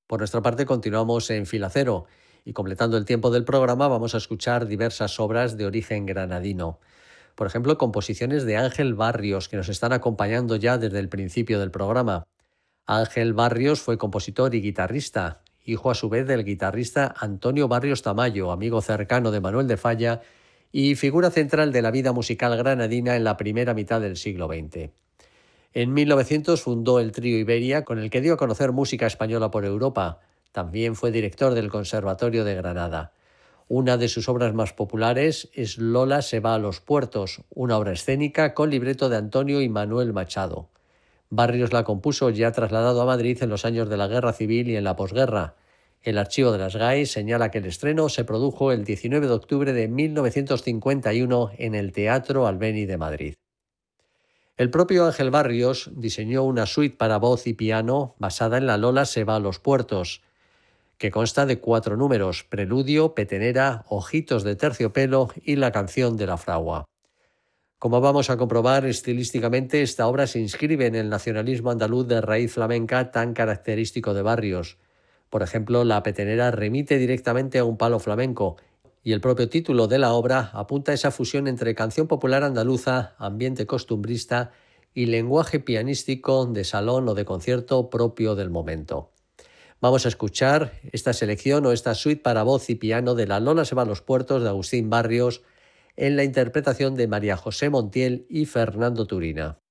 Por nuestra parte, continuamos en Fila Cero y completando el tiempo del programa vamos a escuchar diversas obras de origen granadino. Por ejemplo, composiciones de Ángel Barrios, que nos están acompañando ya desde el principio del programa. Ángel Barrios fue compositor y guitarrista, hijo a su vez del guitarrista Antonio Barrios Tamayo, amigo cercano de Manuel de Falla y figura central de la vida musical granadina en la primera mitad del siglo XX. En 1900 fundó el Trío Iberia, con el que dio a conocer música española por Europa. También fue director del Conservatorio de Granada. Una de sus obras más populares es Lola se va a los puertos, una obra escénica con libreto de Antonio y Manuel Machado. Barrios la compuso ya trasladado a Madrid en los años de la Guerra Civil y en la posguerra. El archivo de las GAE señala que el estreno se produjo el 19 de octubre de 1951 en el Teatro Albéniz de Madrid. El propio Ángel Barrios diseñó una suite para voz y piano basada en la Lola se va a los puertos, que consta de 4 números: Preludio, Petenera, Ojitos de terciopelo y la canción de la fragua. Como vamos a comprobar, estilísticamente esta obra se inscribe en el nacionalismo andaluz de raíz flamenca tan característico de Barrios. Por ejemplo, la petenera remite directamente a un palo flamenco y el propio título de la obra apunta a esa fusión entre canción popular andaluza, ambiente costumbrista y lenguaje pianístico de salón o de concierto propio del momento. Vamos a escuchar esta selección o esta suite para voz y piano de La Lola se va a los puertos de Agustín Barrios en la interpretación de María José Montiel y Fernando Turina.